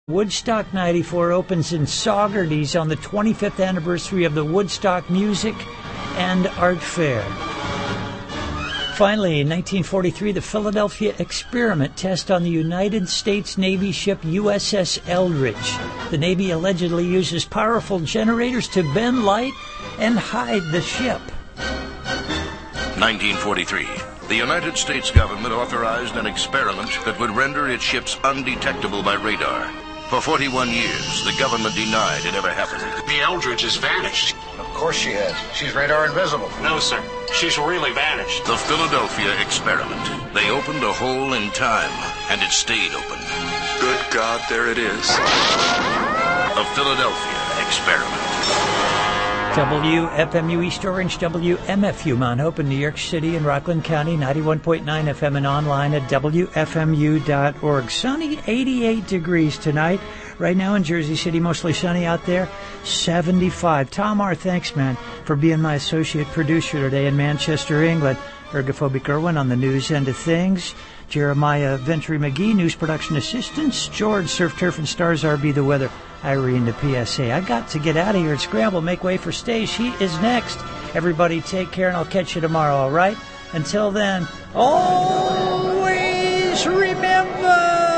Woodstock 94 opens in Saugerties on the 25th anniversary of the Woodstock Music and Art Fair. Finally, in 1943, the Philadelphia experiment test on the United States Navy ship USS Eldridge. The Navy allegedly uses powerful generators to bend light and hide the ship. 1943. The United States government authorized an experiment that would render its ships undetectable by radar. For 41 years, the government denied it ever happened. The Eldridge has vanished. Of course she has. She's radar invisible. No, sir. She's really vanished. The Philadelphia experiment. They opened a hole in time, and it stayed open. Good God, there it is. The Philadelphia experiment. WFMU East Orange, WMFU Mount Hope in New York City and Rockland County, 91.9 FM and online at WFMU.org. Sunny, 88 degrees tonight. Right now in Jersey City, mostly sunny out there, 75. Tom R., thanks, man, for being my associate producer today in Manchester, England. Ergophobic Irwin on the news end of things. Jeremiah Ventry McGee, news production assistants. George, Surf, Turf, and Stars, RB the Weather. Irene, the PSA. I got to get out of here and scramble, make way for Stace. He is next. Everybody take care, and I'll catch you tomorrow, all right? Until then, always